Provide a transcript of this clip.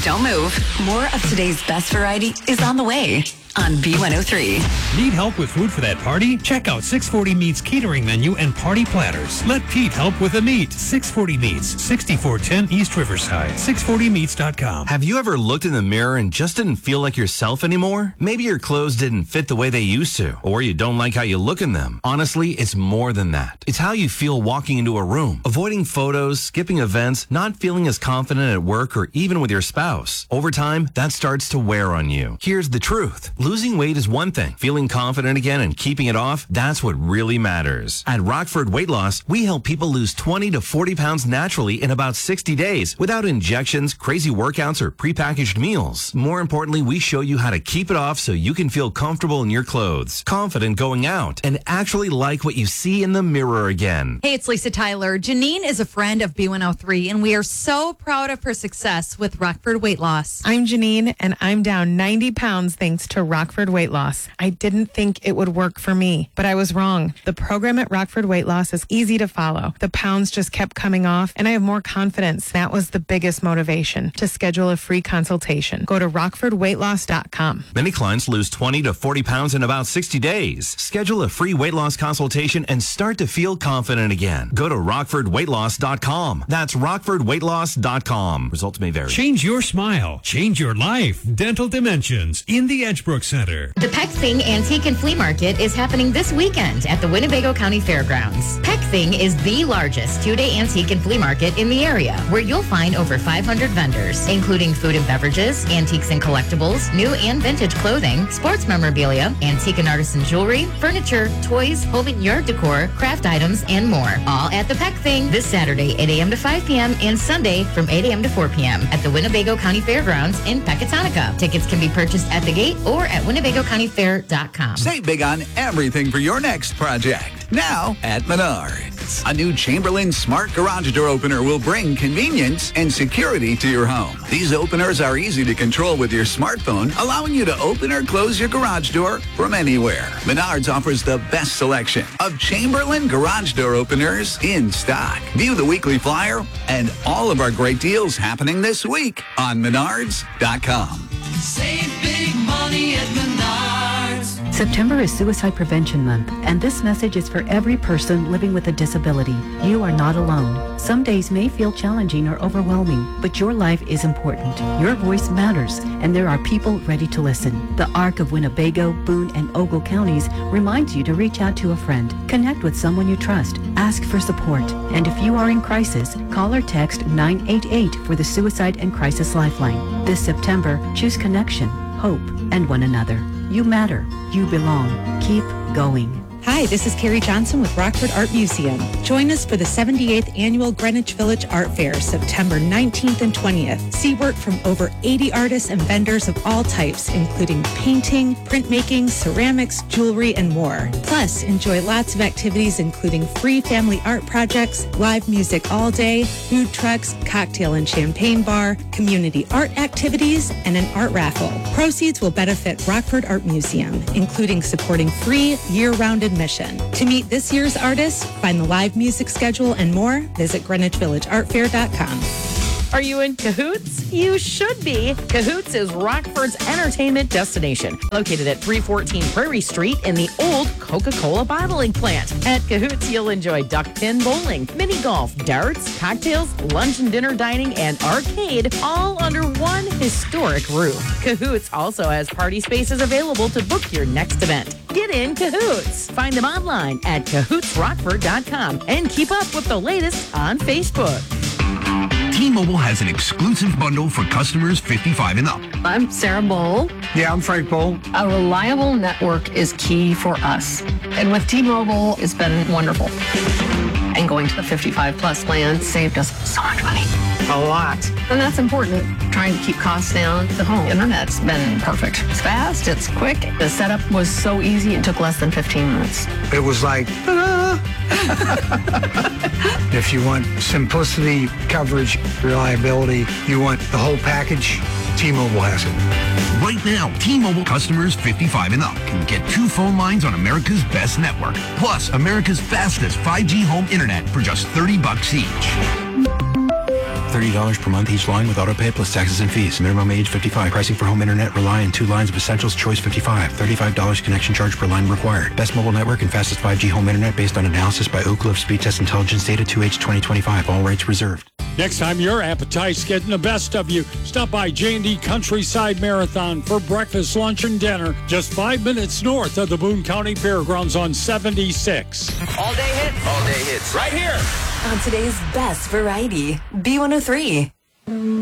Don't move. More of today's best variety is on the way on B103. Need help with food for that party? Check out 640 Meats catering menu and party platters. Let Pete help with the meat. 640 Meats, 6410 East Riverside. 640meats.com. Have you ever looked in the mirror and just didn't feel like yourself anymore? Maybe your clothes didn't fit the way they used to, or you don't like how you look in them. Honestly, it's more than that. It's how you feel walking into a room, avoiding photos, skipping events, not feeling as confident at work or even with your spouse. Over time, that starts to wear on you. Here's the truth. Losing weight is one thing. Feeling confident again and keeping it off, that's what really matters. At Rockford Weight Loss, we help people lose 20 to 40 pounds naturally in about 60 days without injections, crazy workouts, or prepackaged meals. More importantly, we show you how to keep it off so you can feel comfortable in your clothes, confident going out, and actually like what you see in the mirror again. Hey, it's Lisa Tyler. Janine is a friend of B103, and we are so proud of her success with Rockford Weight Loss. I'm Janine, and I'm down 90 pounds thanks to Rockford Weight Loss. I didn't think it would work for me, but I was wrong. The program at Rockford Weight Loss is easy to follow. The pounds just kept coming off, and I have more confidence. That was the biggest motivation, to schedule a free consultation. Go to rockfordweightloss.com. Many clients lose 20 to 40 pounds in about 60 days. Schedule a free weight loss consultation and start to feel confident again. Go to rockfordweightloss.com. That's rockfordweightloss.com. Results may vary. Change your smile. Change your life. Dental Dimensions in the Edgebrook Center. The Peck Thing Antique and Flea Market is happening this weekend at the Winnebago County Fairgrounds. Peck Thing is the largest two-day antique and flea market in the area, where you'll find over 500 vendors, including food and beverages, antiques and collectibles, new and vintage clothing, sports memorabilia, antique and artisan jewelry, furniture, toys, home and yard decor, craft items, and more. All at the Peck Thing this Saturday, 8 a.m. to 5 p.m. and Sunday from 8 a.m. to 4 p.m. at the Winnebago County Fairgrounds in Pecatonica. Tickets can be purchased at the gate or at WinnebagoCountyFair.com. Save big on everything for your next project. Now at Menards. A new Chamberlain Smart Garage Door Opener will bring convenience and security to your home. These openers are easy to control with your smartphone, allowing you to open or close your garage door from anywhere. Menards offers the best selection of Chamberlain Garage Door Openers in stock. View the weekly flyer and all of our great deals happening this week on Menards.com. Save big money at Menards. September is Suicide Prevention Month, and this message is for every person living with a disability. You are not alone. Some days may feel challenging or overwhelming, but your life is important. Your voice matters, and there are people ready to listen. The ARC of Winnebago, Boone, and Ogle counties reminds you to reach out to a friend, connect with someone you trust, ask for support, and if you are in crisis, call or text 988 for the Suicide and Crisis Lifeline. This September, choose connection, hope, and one another. You matter. You belong. Keep going. Hi, this is Carrie Johnson with Rockford Art Museum. Join us for the 78th Annual Greenwich Village Art Fair, September 19th and 20th. See work from over 80 artists and vendors of all types, including painting, printmaking, ceramics, jewelry, and more. Plus, enjoy lots of activities, including free family art projects, live music all day, food trucks, cocktail and champagne bar, community art activities, and an art raffle. Proceeds will benefit Rockford Art Museum, including supporting free, year-round admission. To meet this year's artists, find the live music schedule and more, visit GreenwichVillageArtFair.com. Are you in Cahoots? You should be. Cahoots is Rockford's entertainment destination, located at 314 Prairie Street in the old Coca-Cola bottling plant. At Cahoots, you'll enjoy duck pin bowling, mini golf, darts, cocktails, lunch and dinner dining, and arcade, all under one historic roof. Cahoots also has party spaces available to book your next event. Get in Cahoots. Find them online at CahootsRockford.com and keep up with the latest on Facebook. T-Mobile has an exclusive bundle for customers 55 and up. I'm Sarah Bowl. Yeah, I'm Frank Bowl. A reliable network is key for us. And with T-Mobile, it's been wonderful. And going to the 55 plus plan saved us so much money. A lot. And that's important. Trying to keep costs down. The home internet's been perfect. It's fast, it's quick. The setup was so easy, it took less than 15 minutes. It was like, if you want simplicity, coverage, reliability, you want the whole package, T-Mobile has it. Right now, T-Mobile customers 55 and up can get 2 phone lines on America's best network, plus America's fastest 5G home internet for just $30 each. $30 per month each line with autopay plus taxes and fees. Minimum age 55. Pricing for home internet, Rely and 2 lines of Essentials, Choice 55. $35 connection charge per line required. Best mobile network and fastest 5G home internet based on analysis by Oak Cliff Speed Test Intelligence Data 2H 2025. All rights reserved. Next time your appetite's getting the best of you, stop by J&D Countryside Marathon for breakfast, lunch, and dinner just 5 minutes north of the Boone County Fairgrounds on 76. All day hits. All day hits. Right here. On today's best variety, B103.